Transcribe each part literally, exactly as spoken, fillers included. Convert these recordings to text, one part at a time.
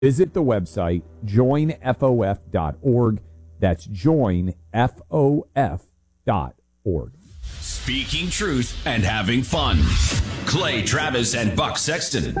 Visit the website join F O F dot org. That's join F O F dot org. Speaking truth and having fun. Clay Travis and Buck Sexton.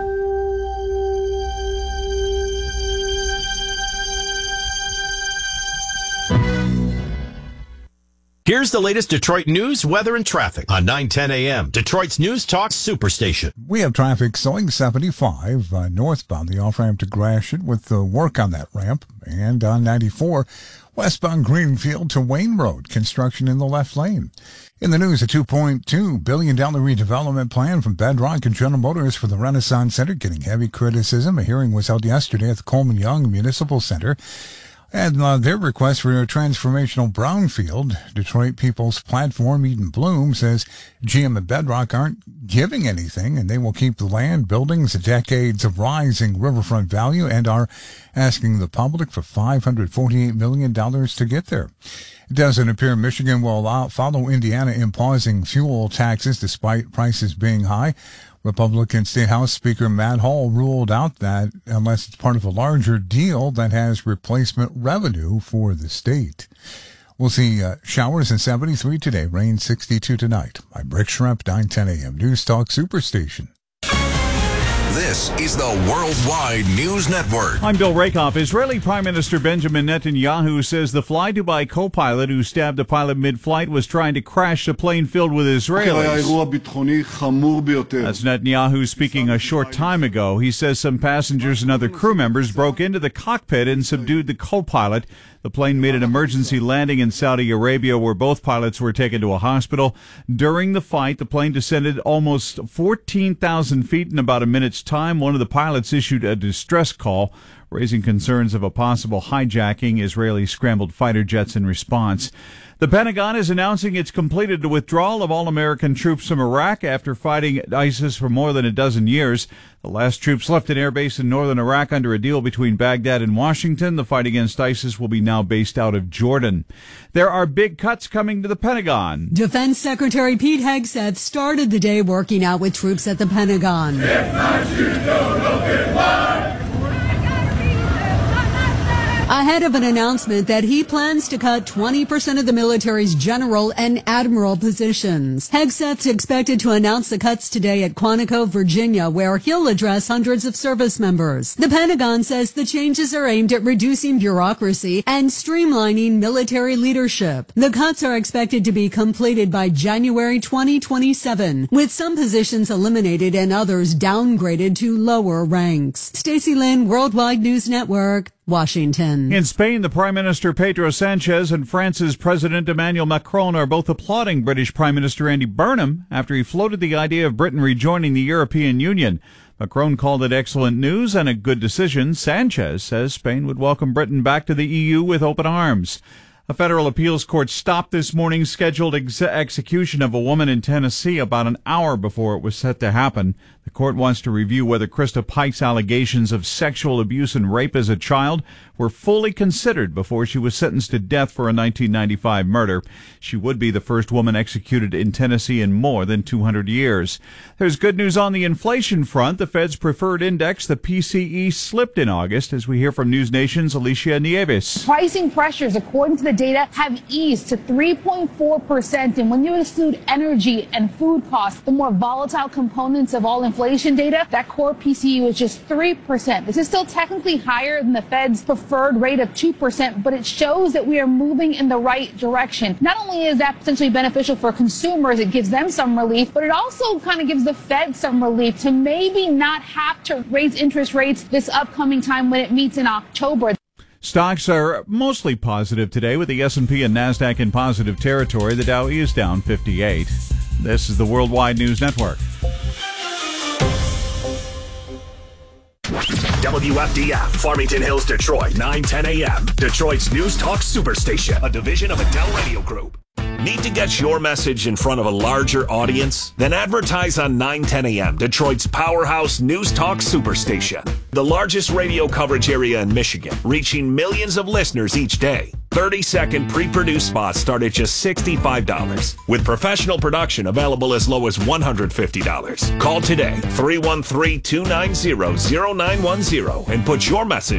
Here's the latest Detroit news, weather, and traffic on nine ten A M, Detroit's News Talk Superstation. We have traffic slowing seventy-five uh, northbound, the off-ramp to Gratiot with the work on that ramp. And on ninety-four, westbound Greenfield to Wayne Road, construction in the left lane. In the news, a two point two billion dollars redevelopment plan from Bedrock and General Motors for the Renaissance Center getting heavy criticism. A hearing was held yesterday at the Coleman Young Municipal Center. And uh, their request for a transformational brownfield, Detroit People's Platform, Eden Bloom, says G M and Bedrock aren't giving anything, and they will keep the land, buildings, decades of rising riverfront value, and are asking the public for five hundred forty-eight million dollars to get there. It doesn't appear Michigan will allow, follow Indiana in pausing fuel taxes despite prices being high. Republican State House Speaker Matt Hall ruled out that unless it's part of a larger deal that has replacement revenue for the state. We'll see uh, showers in seventy-three today, rain sixty-two tonight. I'm Rick Schremp, nine ten A M News Talk Superstation. This is the Worldwide News Network. I'm Bill Rakoff. Israeli Prime Minister Benjamin Netanyahu says the Fly Dubai co-pilot who stabbed a pilot mid-flight was trying to crash a plane filled with Israelis. That's Netanyahu speaking a short time ago. He says some passengers and other crew members broke into the cockpit and subdued the co-pilot. The plane made an emergency landing in Saudi Arabia where both pilots were taken to a hospital. During the fight, the plane descended almost fourteen thousand feet in about a minute's time. One of the pilots issued a distress call, raising concerns of a possible hijacking. Israeli scrambled fighter jets in response. The Pentagon is announcing it's completed the withdrawal of all American troops from Iraq after fighting ISIS for more than a dozen years. The last troops left an airbase in northern Iraq under a deal between Baghdad and Washington. The fight against ISIS will be now based out of Jordan. There are big cuts coming to the Pentagon. Defense Secretary Pete Hegseth started the day working out with troops at the Pentagon. If not you, don't look at mine. Ahead of an announcement that he plans to cut twenty percent of the military's general and admiral positions. Hegseth's expected to announce the cuts today at Quantico, Virginia, where he'll address hundreds of service members. The Pentagon says the changes are aimed at reducing bureaucracy and streamlining military leadership. The cuts are expected to be completed by January twenty twenty-seven, with some positions eliminated and others downgraded to lower ranks. Stacey Lynn, Worldwide News Network, Washington. In Spain, the Prime Minister Pedro Sanchez and France's President Emmanuel Macron are both applauding British Prime Minister Andy Burnham after he floated the idea of Britain rejoining the European Union. Macron called it excellent news and a good decision. Sanchez says Spain would welcome Britain back to the E U with open arms. A federal appeals court stopped this morning's scheduled ex- execution of a woman in Tennessee about an hour before it was set to happen. The court wants to review whether Krista Pike's allegations of sexual abuse and rape as a child were fully considered before she was sentenced to death for a nineteen ninety-five murder. She would be the first woman executed in Tennessee in more than two hundred years. There's good news on the inflation front. The Fed's preferred index, the P C E, slipped in August, as we hear from News Nation's Alicia Nieves. Pricing pressures, according to the data, have eased to three point four percent. And when you exclude energy and food costs, the more volatile components of all inflation data, that core P C E was just three percent. This is still technically higher than the Fed's preferred rate of two percent, but it shows that we are moving in the right direction. Not only is that potentially beneficial for consumers, it gives them some relief, but it also kind of gives the Fed some relief to maybe not have to raise interest rates this upcoming time when it meets in October. Stocks are mostly positive today, with the S and P and NASDAQ in positive territory. The Dow is down fifty-eight. This is the Worldwide News Network. W F D F, Farmington Hills, Detroit, nine ten A M, Detroit's News Talk Superstation, a division of Adele Radio Group. Need to get your message in front of a larger audience? Then advertise on nine ten A M, Detroit's powerhouse news talk superstation. The largest radio coverage area in Michigan, reaching millions of listeners each day. thirty-second pre-produced spots start at just sixty-five dollars, with professional production available as low as one hundred fifty dollars. Call today, three one three, two nine zero, zero nine one zero, and put your message